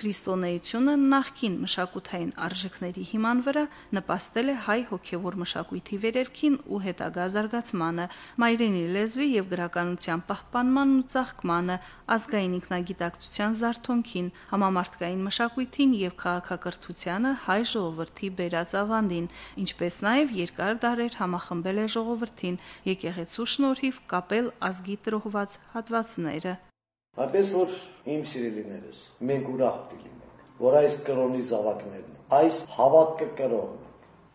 Քրիստոնեությունը նախկին մշակութային արժեքների հիման վրա նպաստել է հայ հոգևոր մշակույթի վերելքին ու հետագա զարգացմանը, մայրենի լեզվի եւ գրականության պահպանմանն ու ծաղկմանը, ազգային ինքնագիտակցության զարթոնքին, համամարտկային մշակույթին եւ քաղաքակրթությանը հայ ժողովրդի բերած ավանդին, ինչպես նաեւ երկար դարեր համախմբել է ժողովրդին եկեղեցու շնորհիվ կապել ազգի տրոհված հատվածները։ Այնպես որ իմ սիրելիներս, մենք ուրախ կլինենք, որ այս կրոնի զավակներն, այս հավատքը կրողն,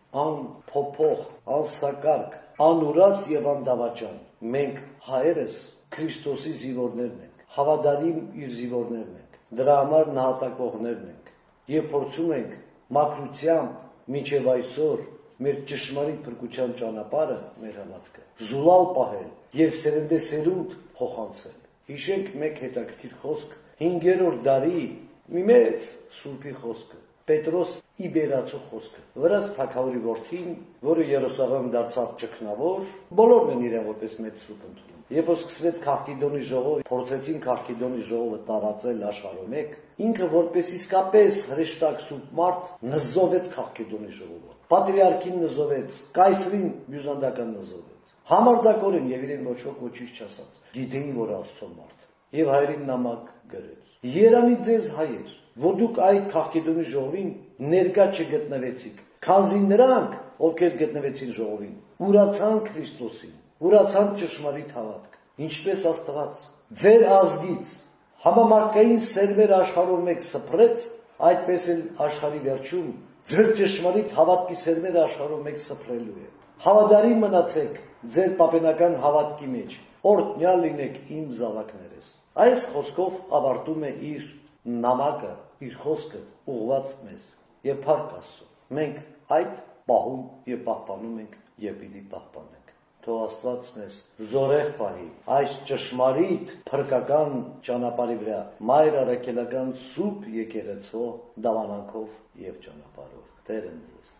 անփոփոխ, անսակարկ, անուրաց եւ անդավաճան, մենք հայերս Քրիստոսի զինվորներն ենք, հավատարիմ իր զինվորներն ենք, դրա համար նահատակվողներն ենք եւ փորձում ենք մաքրությամբ մինչեւ այսօր մեր ճշմարիտ փրկության ճանապարհը, մեր հավատքը զուլալ պահել եւ սերնդեսերունդ փոխանցել։ Հիշենք մեկ հետաքրքիր խոսք 5-րդ դարի մի մեծ սուրբի խոսքը, Պետրոս Իբերացու խոսքը, վրաց թագավորի որդին, որը Երուսաղեմ դարձավ ճգնավոր, բոլորն են իրեն որպես մեծ սուրբ ընդունում։ Երբ որ սկսվեց Քաղքիդոնի ժողովը, փորձեցին Քաղքիդոնի ժողովը տարածել աշխարհում մեկ, ինքը որպես իսկապես հրեշտակ սուրբ մարդ նզովեց Քաղքիդոնի ժողովը։ Պատրիարքին նզովեց, կայսրին բյուզանդական նզովեց։ Համարձակորեն եւ իրեն ոչ ոք ոչինչ չասաց։ Գիտեին, որ Աստծո մարդ։ Եվ հայրին նամակ գրեց. Երանի ձեզ հայեր, որ դուք այդ Քաղքիդոնի ժողովին ներկա չգտնվեցիք, քանզի նրանք, ովքեր գտնվեցին ժողովին, ուրացան Քրիստոսին, ուրացան ճշմարիտ հավատք, ինչպես Աստված ձեր ազգից համամարտկային սերմեր աշխարհով մեկ սփռեց, այդպես էլ աշխարհի վերջում ձեր ճշմարիտ հավատքի սերմերը աշխարհով մեկ սփռելու է։ Հավատարիմ մնացեք ձեր պապենական հավատքի մեջ, օրհնյալ լինեք իմ զավակներս։ Այս խոսքով ավարտում է իր նամակը, իր խոսքը ուղղված մեզ եւ փառք Աստծո։ Մենք այդ պահում եւ պահպանում ենք եւ պիտի պահպանենք։ Թող Աստված մեզ զորեղ պահի այս ճշմարիտ փրկական ճանապարհի վրա, մայր առաքելական սուրբ եկեղեցու դավանանքով եւ ճանապարհով։ Տեր ընդ